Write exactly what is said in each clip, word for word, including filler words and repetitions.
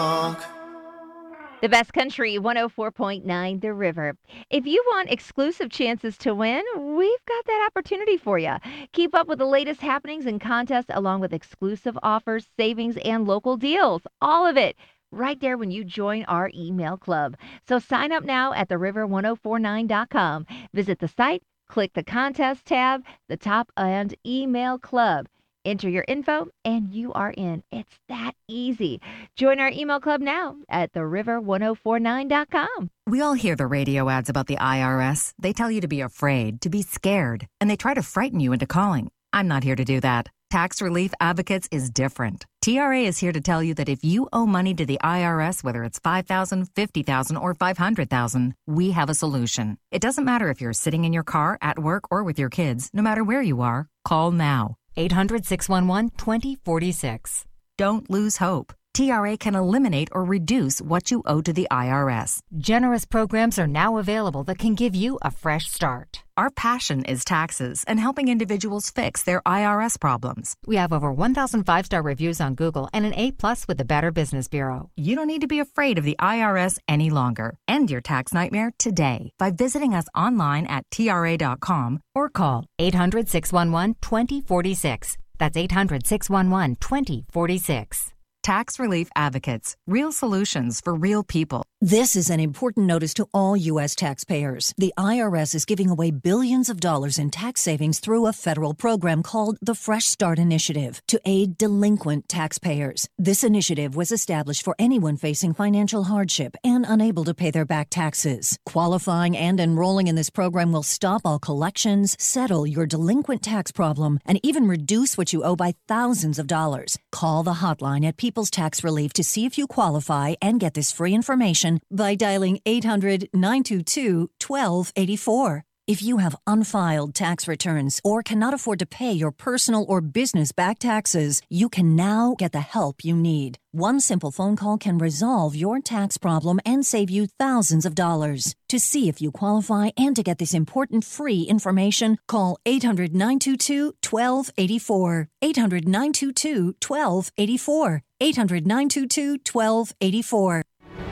The Best Country one oh four point nine The River. If you want exclusive chances to win, we've got that opportunity for you. Keep up with the latest happenings and contests along with exclusive offers, savings, and local deals. All of it right there when you join our email club. So sign up now at the river ten forty-nine dot com. Visit the site, click the contest tab, the top, and email club. Enter your info, and you are in. It's that easy. Join our email club now at the river ten forty-nine dot com. We all hear the radio ads about the I R S. They tell you to be afraid, to be scared, and they try to frighten you into calling. I'm not here to do that. Tax Relief Advocates is different. T R A is here to tell you that if you owe money to the I R S, whether it's five thousand dollars, fifty thousand dollars, or five hundred thousand dollars, we have a solution. It doesn't matter if you're sitting in your car, at work, or with your kids. No matter where you are, call now. eight hundred, six one one, two zero four six. Don't lose hope. T R A can eliminate or reduce what you owe to the I R S. Generous programs are now available that can give you a fresh start. Our passion is taxes and helping individuals fix their I R S problems. We have over one thousand five-star reviews on Google and an A plus with the Better Business Bureau. You don't need to be afraid of the I R S any longer. End your tax nightmare today by visiting us online at T R A dot com or call eight hundred, six one one, two zero four six. That's eight hundred, six one one, two zero four six. Tax Relief Advocates. Real solutions for real people. This is an important notice to all U S taxpayers. The I R S is giving away billions of dollars in tax savings through a federal program called the Fresh Start Initiative to aid delinquent taxpayers. This initiative was established for anyone facing financial hardship and unable to pay their back taxes. Qualifying and enrolling in this program will stop all collections, settle your delinquent tax problem, and even reduce what you owe by thousands of dollars. Call the hotline at People's Tax Relief to see if you qualify and get this free information by dialing eight hundred, nine two two, one two eight four. If you have unfiled tax returns or cannot afford to pay your personal or business back taxes, you can now get the help you need. One simple phone call can resolve your tax problem and save you thousands of dollars. To see if you qualify and to get this important free information, call eight hundred, nine two two, one two eight four. eight hundred, nine two two, one two eight four. eight hundred, nine two two, one two eight four.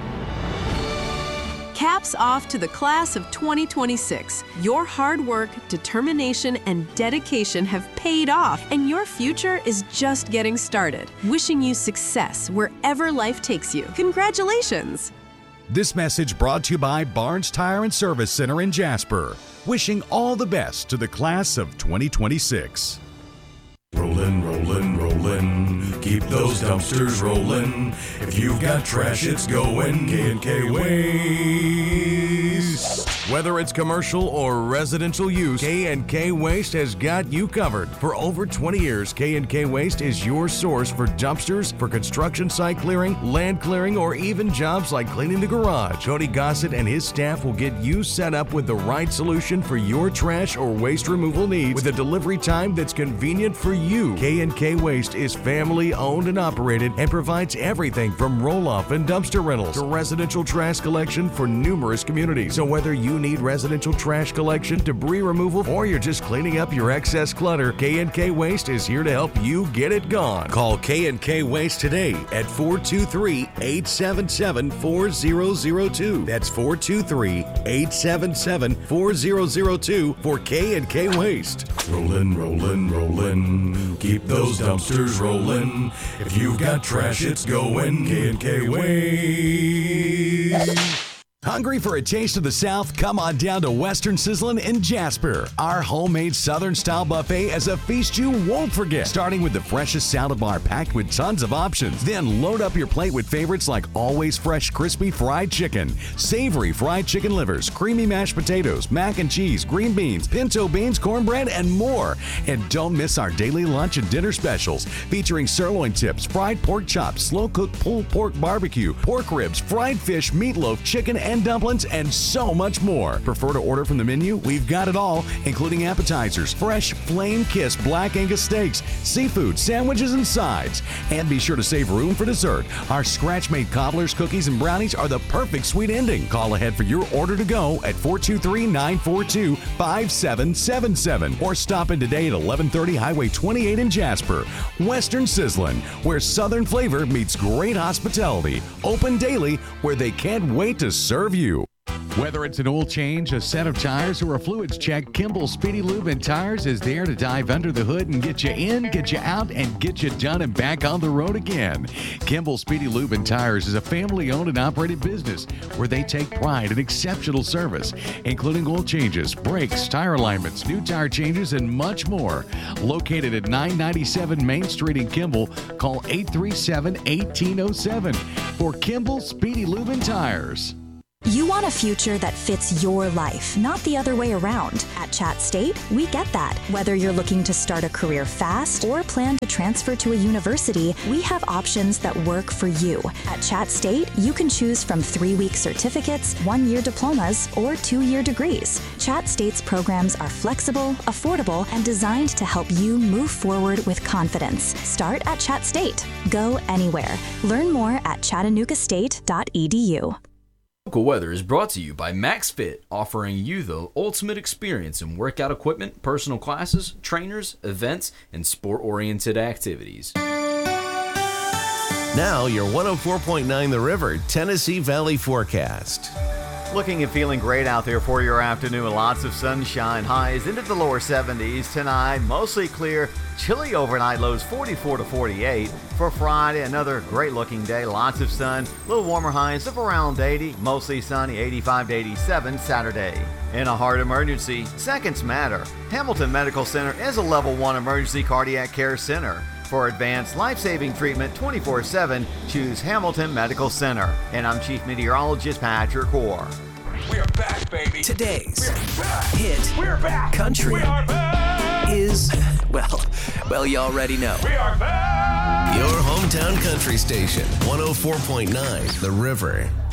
Caps off to the class of twenty twenty-six. Your hard work, determination, and dedication have paid off, and your future is just getting started. Wishing you success wherever life takes you. Congratulations! This message brought to you by Barnes Tire and Service Center in Jasper. Wishing all the best to the class of twenty twenty-six. Rollin', rollin', rollin', keep those dumpsters rollin'. If you've got trash, it's going K and K Waste. Whether it's commercial or residential use, K and K Waste has got you covered. For over twenty years, K and K Waste is your source for dumpsters, for construction site clearing, land clearing, or even jobs like cleaning the garage. Cody Gossett and his staff will get you set up with the right solution for your trash or waste removal needs with a delivery time that's convenient for you. K and K Waste is family owned and operated and provides everything from roll-off and dumpster rentals to residential trash collection for numerous communities. So whether you need residential trash collection, debris removal, or you're just cleaning up your excess clutter, K and K Waste is here to help you get it gone. Call K and K Waste today at four two three, eight seven seven, four zero zero two. That's four two three, eight seven seven, four zero zero two for K and K Waste. Rollin', rollin', rollin', keep those dumpsters rollin'. If you've got trash, it's going K and K Waste. Hungry for a taste of the South? Come on down to Western Sizzlin' in Jasper. Our homemade Southern-style buffet is a feast you won't forget. Starting with the freshest salad bar packed with tons of options. Then load up your plate with favorites like always fresh crispy fried chicken, savory fried chicken livers, creamy mashed potatoes, mac and cheese, green beans, pinto beans, cornbread, and more. And don't miss our daily lunch and dinner specials featuring sirloin tips, fried pork chops, slow-cooked pulled pork barbecue, pork ribs, fried fish, meatloaf, chicken, and chicken dumplings, and so much more. Prefer to order from the menu? We've got it all, including appetizers, fresh flame-kissed black Angus steaks, seafood, sandwiches, and sides. And be sure to save room for dessert. Our scratch-made cobblers, cookies, and brownies are the perfect sweet ending. Call ahead for your order to go at four two three, nine four two, five seven seven seven or stop in today at eleven thirty Highway twenty-eight in Jasper. Western Sizzlin', where Southern flavor meets great hospitality. Open daily, where they can't wait to serve you. Whether it's an oil change, a set of tires, or a fluids check, Kimball Speedy Lube and Tires is there to dive under the hood and get you in, get you out, and get you done and back on the road again. Kimball Speedy Lube and Tires is a family-owned and operated business where they take pride in exceptional service, including oil changes, brakes, tire alignments, new tire changes, and much more. Located at nine ninety-seven Main Street in Kimball, call eight three seven, one eight zero seven for Kimball Speedy Lube and Tires. You want a future that fits your life, not the other way around. At Chat State, we get that. Whether you're looking to start a career fast or plan to transfer to a university, we have options that work for you. At Chat State, you can choose from three-week certificates, one-year diplomas, or two-year degrees. Chat State's programs are flexible, affordable, and designed to help you move forward with confidence. Start at Chat State. Go anywhere. Learn more at chattanooga state dot e d u. Local weather is brought to you by MaxFit, offering you the ultimate experience in workout equipment, personal classes, trainers, events, and sport-oriented activities. Now your one oh four point nine The River Tennessee Valley forecast. Looking and feeling great out there for your afternoon. Lots of sunshine, highs into the lower seventies tonight. Mostly clear, chilly overnight, lows forty-four to forty-eight. For Friday, another great looking day. Lots of sun, a little warmer highs of around eighty. Mostly sunny, eighty-five to eighty-seven Saturday. In a heart emergency, seconds matter. Hamilton Medical Center is a level one emergency cardiac care center. For advanced life-saving treatment twenty-four seven, choose Hamilton Medical Center. And I'm Chief Meteorologist Patrick Hoare. We are back, baby. Today's We're back. hit We're back. country We are back. is, well, well, you already know. We are back. Your hometown country station, one oh four point nine The River.